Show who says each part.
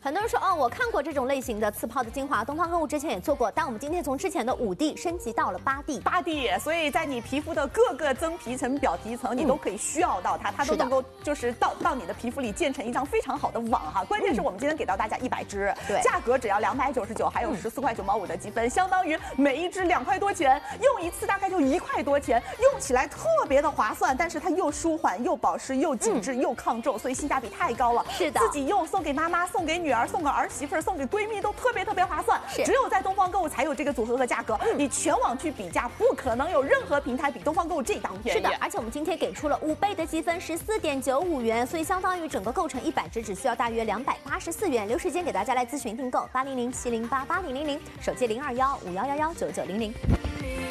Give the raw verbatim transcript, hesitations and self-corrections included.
Speaker 1: 很多人说哦，我看过这种类型的刺泡的精华，东方购物之前也做过，但我们今天从之前的五 D 升级到了八 D，
Speaker 2: 八 D， 所以在你皮肤的各个增皮层、表皮层，你都可以需要到它，它都能够就是到到你的皮肤里建成一张非常好的网哈。关键是我们今天给到大家一百支，
Speaker 1: 对，
Speaker 2: 价格只要两百九十九，还有十四块九毛五的积分，相当于每一支两块多钱，用一次大概就一块多钱，用起来特别的划算，但是它又舒缓、又保湿、又紧致、又抗皱，所以性价比太高了。
Speaker 1: 是的，
Speaker 2: 自己用，送给妈妈、送给女儿、送给儿媳妇、送给闺蜜都特别特别划算。
Speaker 1: 是，
Speaker 2: 只有在东方购物才有这个组合和价格，你全网去比价，不可能有任何平台比东方购物这档便宜。
Speaker 1: 是的，而且我们今天给出了五倍的积分，十四点九五元，所以相当于整个购成一百支只需要大约两百八十四元。留时间给大家来咨询订购，八零零七零八八零零零，手机零二幺五幺幺幺九九零零。